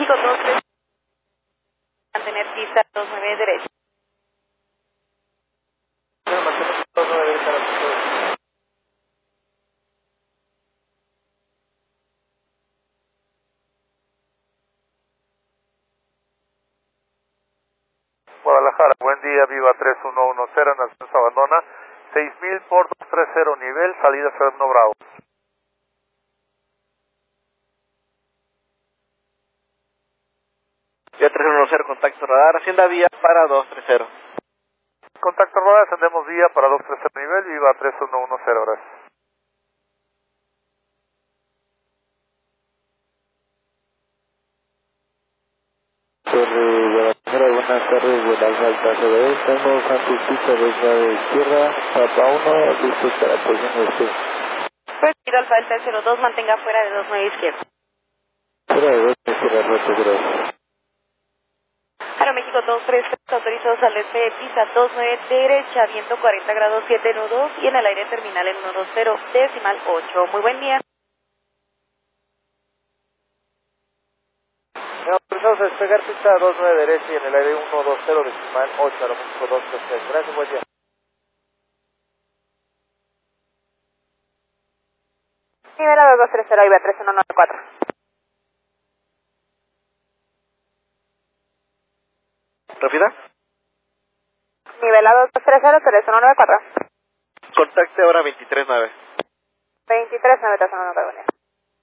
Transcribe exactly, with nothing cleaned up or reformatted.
México dos tres, mantener pista dos nueve derecha. Mantener dos nueve derecha a la pista. Guadalajara, buen día, Viva tres uno uno cero, Nación se abandona, seis mil por dos tres cero, nivel, salida Fresno Bravo. Vía tres uno cero, contacto radar, Hacienda Vía para dos tres cero. Contacto radar, ascendemos vía para dos tres cero nivel, Viva tres uno uno cero, gracias. Torre Guadalajara, buenas tardes, del Alfa Alta C D E, estamos antes pista dos nueve izquierda, Papa uno, listos para posición de usted. Proseguir Alfa Delta cero dos, mantenga fuera de dos nueve izquierda. Fuera de dos izquierda, roto, gracias. Aeroméxico dos tres tres, autorizados al este de pista dos nueve derecha, viento cuarenta grados siete nudos y en el aire terminal en uno dos cero, decimal ocho. Muy buen día. Autorizados a despegar pista dos nueve derecha y en el aire uno dos cero, decimal ocho, Aeroméxico dos tres tres. Gracias, buen día. Nivelado dos tres cero, I B A tres uno nueve cuatro. ¿Repita? Nivelado dos tres cero, tres uno nueve cuatro. Contacte ahora veintitrés nueve. veintitrés nueve tres uno nueve cuatro.